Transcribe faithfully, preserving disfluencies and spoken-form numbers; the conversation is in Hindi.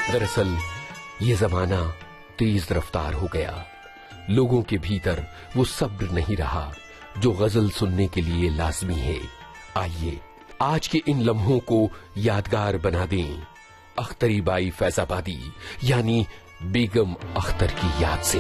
दरअसल ये जमाना तेज रफ्तार हो गया। लोगों के भीतर वो सब्र नहीं रहा जो गजल सुनने के लिए लाजमी है। आइए आज के इन लम्हों को यादगार बना दें अख्तरी बाई फैजाबादी यानी बेगम अख्तर की याद से।